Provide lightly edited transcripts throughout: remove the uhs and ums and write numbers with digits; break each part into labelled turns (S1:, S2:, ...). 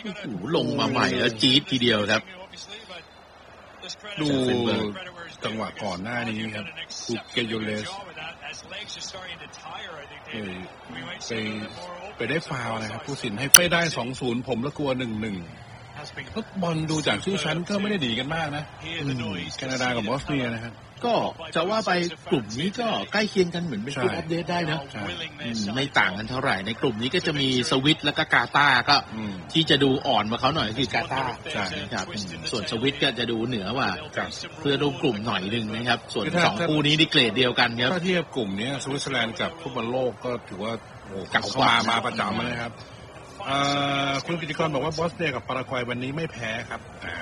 S1: โอ้โหลงมาใหม่แล้วจี๊ดทีเดียวครับ
S2: ดูจังหวะก่อนหน้านี้ครับคูเกโยเลสไปได้ฟาวล์นะครับผู้สินให้ไม่ได้ 2-0 ผมแล้วกลัว 1-1 บอลดูจากชื่อชั้นก็ไม่ได้ดีกันมากนะแคนาดากับบอสเนียนะครับ
S1: ก็จะว่าไปกลุ่มนี้ก็ใกล้เคียงกันเหมือนเป็นกลุ่มอัปเดตได้นะไม่ต่างกันเท่าไหร่ในกลุ่มนี้ก็จะมีสวิตและก็กาตาร์ก็ที่จะดูอ่อนมาเขาหน่อยคือกาตาร์ครับส่วนสวิตก็จะดูเหนือกว่าเพื่อดูกลุ่มหน่อยนึงนะครับส่วนสองคู่นี้นี่เกรดเดียวกันครับ
S2: ถ้าเทียบกลุ่มนี้สวิตเซอร์แลนด์กับฟุตบอลโลกก็ถือว่าเก่ามาประจำนะครับคุณกิติกรบอกว่าบอสเนียกับปารากวัยวันนี้ไม่แพ้ครับ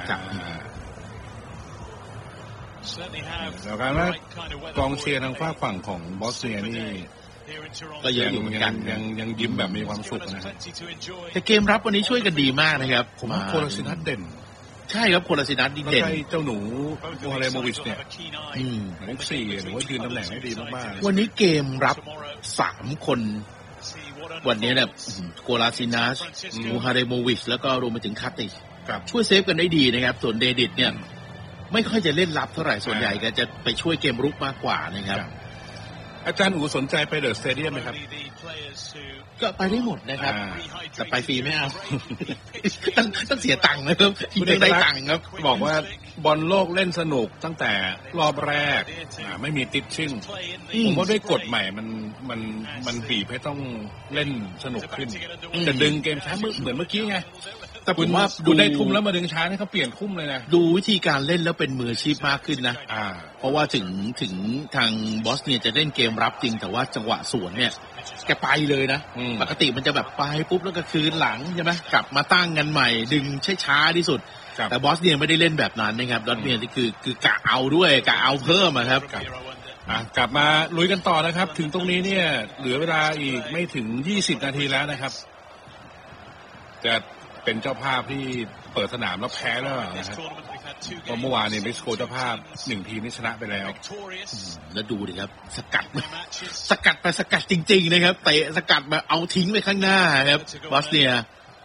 S2: แล้วกันว่ากองเชียร์ทางฝั่งของบอสเนียนี่
S1: ก็เยอะอยู่เหมือนกัน
S2: ยังยิ้มแบบมีความสุขนะ
S1: แต่เกมรับวันนี้ช่วยกันดีมากนะครับ
S2: ผมว่าโคลาซินัสเด่น
S1: ใช่ครับโคลาซินัสเด่น
S2: ใช่เจ้าหนูโมฮาเลโมวิชเนี่ยมุก4หรือว่ายืนตำแหน่งได้ดีมาก
S1: ๆวันนี้เกมรับ3คนวันนี้เนี่ยโคลาซินัสโมฮาเลโมวิชแล้วก็รวมไปถึงคาติช่วยเซฟกันได้ดีนะครับส่วนเดดิตเนี่ยไม่ค่อยจะเล่นรับเท่าไหร่ส่วนใหญ่ก็จะไปช่วยเกมรุกมากกว่านะครับ
S2: อาจารย์อู๋สนใจไปเดอะสเตเดียมไหมครับ
S1: ก็ไปได้หมดนะครับแต่ไปฟรีไม่เอาต้องเสียตังค์นะครับ
S2: คุณได้ตังค์ครับบอกว่าบอลโลกเล่นสนุกตั้งแต่รอบแรกไม่มีติดชิ่งผมว่าด้วยกฎใหม่มันบีบให้ต้องเล่นสนุกขึ้นจะดึงเกมช้าเหมือนเมื่อกี้ไงแต่ผมว่าดูได้ทุ่มแล้วมาดึงช้าให้เขาเปลี่ยนทุ่มเลยนะ
S1: ดูวิธีการเล่นแล้วเป็นมืออาชีพมากขึ้นนะเพราะว่าถึงทางบอสเนียจะเล่นเกมรับจริงแต่ว่าจังหวะสวนเนี่ยแกไปเลยนะปกติมันจะแบบไปปุ๊บแล้วก็คืนหลังใช่ไหมกลับมาตั้งกันใหม่ดึงช้าที่สุดแต่บอสเนียไม่ได้เล่นแบบนั้นนะครับบอสเนียนี่คือกะเอาด้วยกะเอาเพิ่มครับ
S2: กลับมาลุยกันต่อนะครับถึงตรงนี้เนี่ยเหลือเวลาอีกไม่ถึง20 นาทีแล้วนะครับจะเป็นเจ้าภาพที่เปิดสนามแล้วแพ้แล้วนะครับเพราะเมื่อวานเนี่ยเม็กซิโกเจ้าภาพ1ทีมนี่ชนะไปแล้ว
S1: แล้วดูดิครับสกัดไปสกัดจริงๆนะครับเตะสกัดมาเอาทิ้งไปข้างหน้าครับบอสเนีย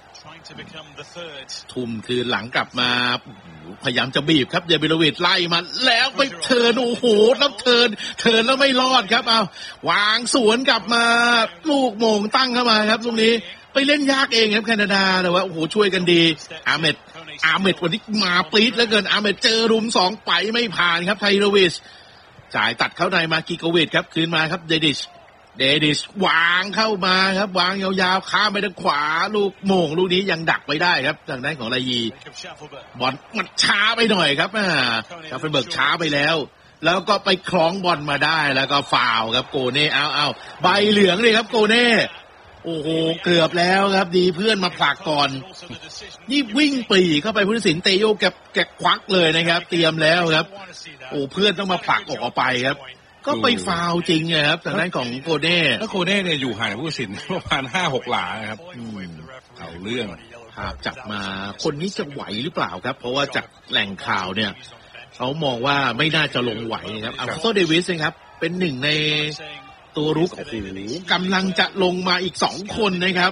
S1: ทุ่มคือหลังกลับมาพยายามจะบีบครับเดบิโลวิชไล่มาแล้วไปเทิร์นโอ้โหแล้วเทิร์นแล้วไม่รอดครับเอาวางสวนกลับมาลูกโมงตั้งเข้ามาครับตรงนี้ไปเล่นยากเองครับแคนาดาแต่ว่าโอ้โหช่วยกันดีอาเมดวันนี้มาปี๊ดแล้วเกินอาเมดเจอรุม2ไปไม่ผ่านครับไทโรวิชจ่ายตัดเข้าในมากิโกวิชครับคืนมาครับเดดิชวางเข้ามาครับวางยาวๆข้ามไปทางขวาลูกโมงลูกนี้ยังดักไว้ได้ครับทางด้านของลายีบอลมันช้าไปหน่อยครับชาเฟนเบิร์กช้าไปแล้วก็ไปคล้องบอลมาได้แล้วก็ฟาวล์ครับโกเน่เอาใบเหลืองเลยครับโกเน่โอ้โหเกือบแล้วครับดีเพื่อนมาผลักก่อนนี่วิ่งปรีเข้าไปผู้ตัดสินเตโยแกควักเลยนะครับเตรียมแล้วครับโอ้เพื่อนต้องมาผลักออกไปครับก็ไปฟาวจริงครับทางด้านของโกเน่
S2: แล้วโกเน่เนี่ยอยู่ห่างผู้ตัดสินประมาณ 5-6 หลาครับเอาเรื่อง
S1: หากจับมาคนนี้จะไหวหรือเปล่าครับเพราะว่าจากแหล่งข่าวเนี่ยเขามองว่าไม่น่าจะลงไหวนะครับอัลโตเดวิสนะครับเป็นหนึ่งในตัวรุกโอ้โหกำลังจะลงมาอีก2คนนะครับ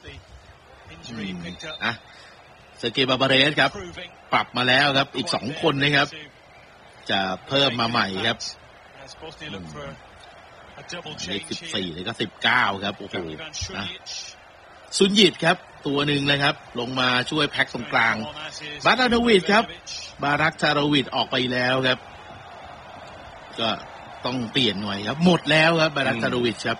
S1: เซร์เกย์บาบาเรสครับปรับมาแล้วครับอีก2คนนะครับจะเพิ่มมาใหม่ครับเลข14แล้วก็19ครับโอ้โหซุนยิตครับตัวหนึ่งเลยครับลงมาช่วยแพ็คตรงกลางบาราโนวิชครับบารักทารวิชออกไปแล้วครับก็ต้องเปลี่ยนหน่อยครับหมดแล้วครับบารักทารวิชครับ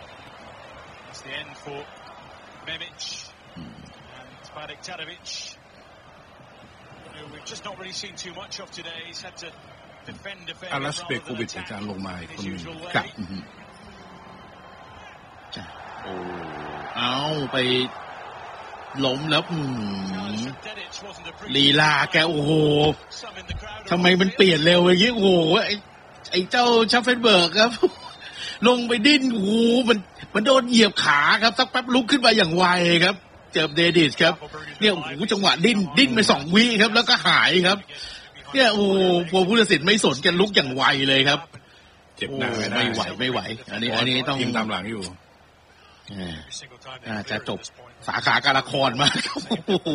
S2: อารัสเปโกวิชอาจารย์ลงมาอีกคนนึง
S1: ครับโอ้เอาไปล้มแล้วลีลาแกโอ้โหทำไมมันเปลี่ยนเร็วอย่างนี้โอ้โหไอ้เจ้าชัฟเฟนเบิร์กครับลงไปดิ้นโอ้โหมันโดนเหยียบขาครับสักแป๊บลุกขึ้นมาอย่างไวครับเจอเดดิสครับเนี่ยโอ้โหจังหวะดิ้นไป2 วิครับแล้วก็หายครับเนี่ยโอ้พอผู้ตัดสินไม่สนกันลุกอย่างไวเลยครับ
S2: เจ็บหน้า
S1: ไม่ไหวอันนี้ต้อง
S2: ยิงตามหลังอยู่
S1: จะจบสาขาการละครมาก